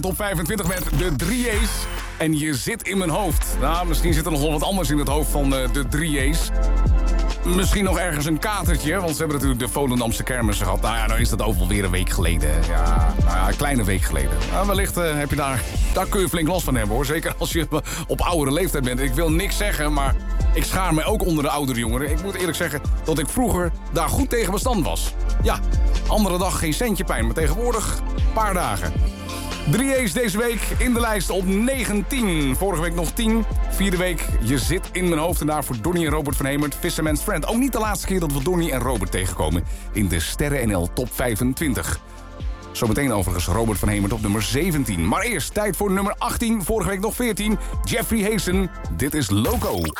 Top 25 met de 3A's. En je zit in mijn hoofd. Nou, misschien zit er nog wel wat anders in het hoofd van de 3A's. Misschien nog ergens een katertje, want ze hebben natuurlijk de Volendamse kermissen gehad. Nou ja, nou is dat ook wel weer een week geleden. Ja, nou ja, een kleine week geleden. Nou, wellicht heb je daar kun je flink last van hebben, hoor. Zeker als je op oudere leeftijd bent. Ik wil niks zeggen, maar ik schaar me ook onder de oudere jongeren. Ik moet eerlijk zeggen dat ik vroeger daar goed tegen bestand was. Ja, andere dag geen centje pijn, maar tegenwoordig een paar dagen. 3A's deze week in de lijst op 19. Vorige week nog 10. Vierde week, je zit in mijn hoofd. En daarvoor Donnie en Robert van Hemert, Fisherman's Friend. Ook niet de laatste keer dat we Donnie en Robert tegenkomen in de Sterren NL Top 25. Zometeen overigens Robert van Hemert op nummer 17. Maar eerst tijd voor nummer 18. Vorige week nog 14. Jeffrey Hazen. Dit is Loco.